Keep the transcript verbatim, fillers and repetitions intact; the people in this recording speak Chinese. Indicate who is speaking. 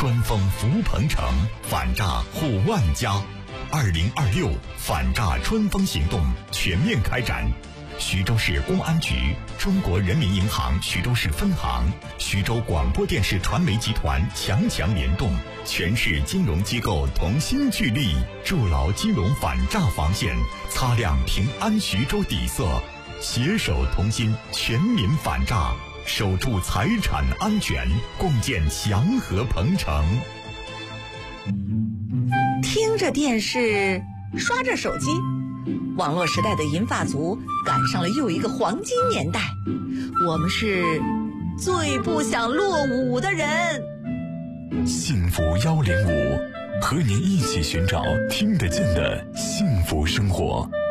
Speaker 1: 春风福鹏城，反诈护万家。二零二六反诈春风行动全面开展。徐州市公安局、中国人民银行徐州市分行、徐州广播电视传媒集团强强联动，全市金融机构同心聚力，筑牢金融反诈防线，擦亮平安徐州底色，携手同心，全民反诈，守住财产安全，共建祥和鹏城。
Speaker 2: 听着电视，刷着手机，网络时代的银发族赶上了又一个黄金年代。我们是最不想落伍的人。
Speaker 1: 幸福幺零五，和您一起寻找听得见的幸福生活。